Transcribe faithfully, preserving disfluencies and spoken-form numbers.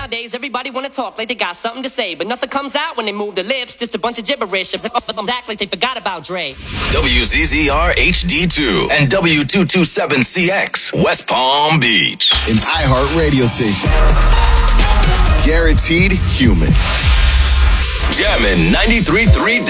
Nowadays, everybody wanna talk like they got something to say, but nothing comes out when they move their lips. Just a bunch of gibberish. Act like they forgot about Dre. W Z Z R H D two and W two twenty-seven C X, West Palm Beach. An iHeart radio station. Guaranteed human. Jammin' ninety-three point three